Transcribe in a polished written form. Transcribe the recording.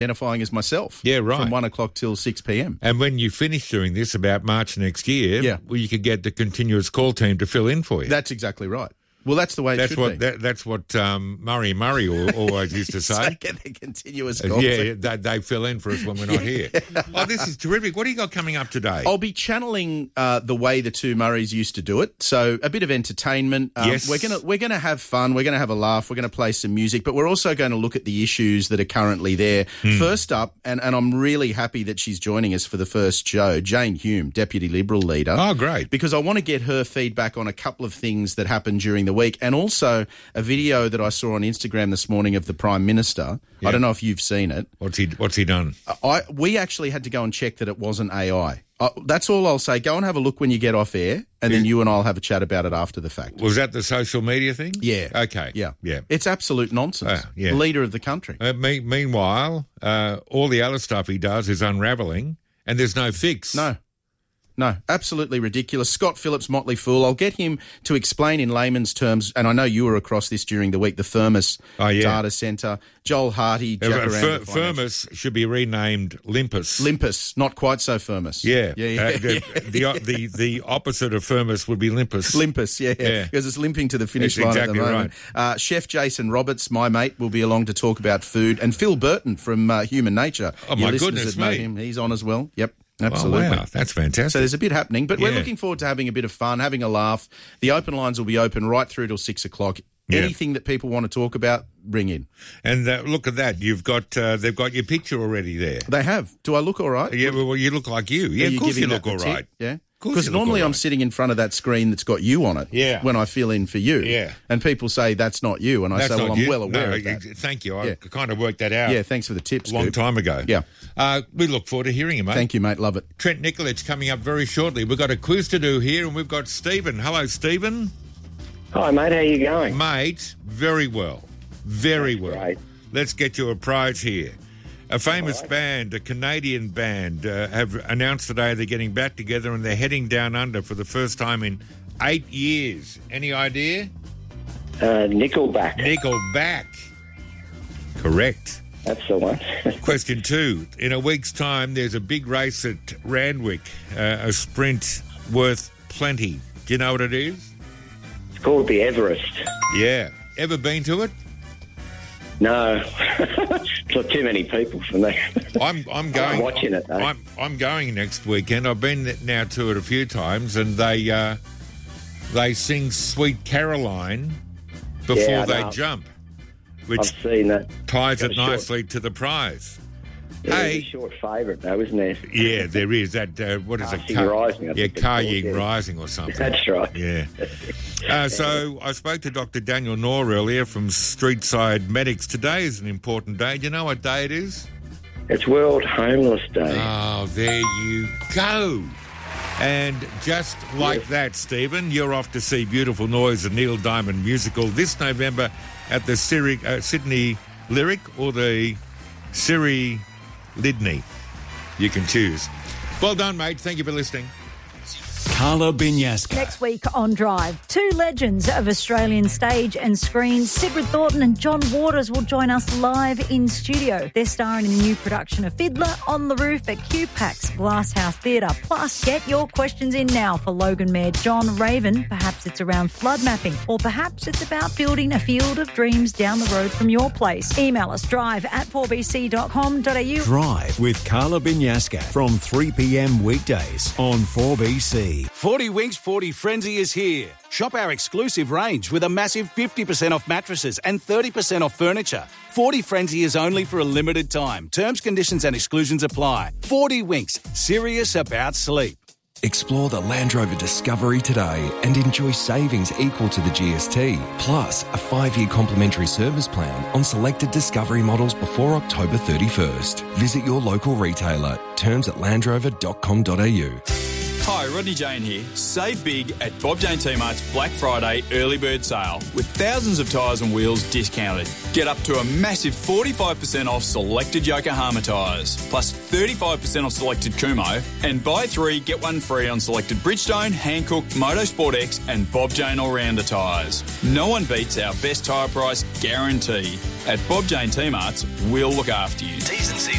identifying as myself. Yeah, right. From 1 o'clock till 6 p.m. And when you finish doing this about March next year, well, you could get the continuous call team to fill in for you. That's exactly right. Well, that's the way it should be. That's what Murray always used to say. Get the continuous call. They fill in for us when we're not here. Oh, this is terrific. What do you got coming up today? I'll be channeling the way the two Murrays used to do it. So a bit of entertainment. Yes. We're gonna have fun. We're gonna have a laugh. We're gonna play some music, but we're also going to look at the issues that are currently there. First up, and I'm really happy that she's joining us for the first show, Jane Hume, Deputy Liberal Leader. Oh, great. Because I want to get her feedback on a couple of things that happened during the week, and also a video that I saw on Instagram this morning of the Prime Minister. Yeah. I don't know if you've seen it. What's he done? We actually had to go and check that it wasn't AI. That's all I'll say. Go and have a look when you get off air, and then you and I'll have a chat about it after the fact. Was that the social media thing? Yeah. Okay. Yeah. It's absolute nonsense. The leader of the country. Meanwhile, all the other stuff he does is unravelling, and there's no fix. No, absolutely ridiculous. Scott Phillips, Motley Fool. I'll get him to explain in layman's terms, and I know you were across this during the week, the Thermos Data Centre. Joel Hardy, Jacaranda. Thermos should be renamed Limpus. Limpus, not quite so Thermos. Yeah. The opposite of Thermos would be Limpus. Limpus, yeah. Because it's limping to the finish line exactly at the moment. Right. Chef Jason Roberts, my mate, will be along to talk about food. And Phil Burton from Human Nature. Oh, my goodness me. Him. He's on as well. Yep. Absolutely. Oh, wow, that's fantastic. So there's a bit happening, but we're looking forward to having a bit of fun, having a laugh. The open lines will be open right through till 6 o'clock. Anything that people want to talk about, bring in. And look at that. You've got they've got your picture already there. They have. Do I look all right? Yeah, well, you look like you. Yeah, of course you look all right. Yeah. Because normally I'm sitting in front of that screen that's got you on it when I fill in for you. Yeah. And people say that's not you. And I say, well, I'm well aware of that. Thank you. I kind of worked that out. Yeah, thanks for the tips. A long time ago. Yeah. We look forward to hearing you, mate. Thank you, mate. Love it. Trent Nikolic coming up very shortly. We've got a quiz to do here, and we've got Stephen. Hello, Stephen. Hi, mate. How you going? Mate, very well. Very well. Great. Let's get you a prize here. A famous band, a Canadian band, have announced today they're getting back together and they're heading down under for the first time in 8 years. Any idea? Nickelback. Nickelback. Correct. That's the one. Question 2. In a week's time, there's a big race at Randwick, a sprint worth plenty. Do you know what it is? It's called the Everest. Yeah. Ever been to it? No. It's not too many people for me. I'm going. I'm watching it, though. I'm going next weekend. I've been now to it a few times, and they sing Sweet Caroline before they jump, which I've seen that. Ties it nicely to the prize. There's a short favourite, though, isn't there? Yeah, there is. That what is it? Rising. Car Ying Rising or something. That's right. Yeah. So I spoke to Dr. Daniel Knorr earlier from Streetside Medics. Today is an important day. Do you know what day it is? It's World Homeless Day. Oh, there you go. And just like that, Stephen, you're off to see Beautiful Noise, the Neil Diamond musical, this November at the Sydney Lyric or the Siri Lydney. You can choose. Well done, mate. Thank you for listening. Carla Binyaska. Next week on Drive, two legends of Australian stage and screen, Sigrid Thornton and John Waters, will join us live in studio. They're starring in the new production of Fiddler on the Roof at QPAX Glasshouse Theatre. Plus, get your questions in now for Logan Mayor John Raven. Perhaps it's around flood mapping, or perhaps it's about building a field of dreams down the road from your place. Email us drive@4bc.com.au. Drive with Carla Binyaska from 3 p.m. weekdays on 4BC. 40 Winks 40 Frenzy is here. Shop our exclusive range with a massive 50% off mattresses and 30% off furniture. 40 Frenzy is only for a limited time. Terms, conditions and exclusions apply. 40 Winks, serious about sleep. Explore the Land Rover Discovery today and enjoy savings equal to the GST, plus a 5-year complimentary service plan on selected Discovery models before October 31st. Visit your local retailer. Terms at landrover.com.au. Hi, Rodney Jane here. Save big at Bob Jane T-Mart's Black Friday early bird sale with thousands of tyres and wheels discounted. Get up to a massive 45% off selected Yokohama tyres, plus 35% off selected Kumho, and buy 3, get 1 free on selected Bridgestone, Hankook, Motorsport X and Bob Jane All-Rounder tyres. No one beats our best tyre price guarantee. At Bob Jane T-Mart's, we'll look after you. T's and C's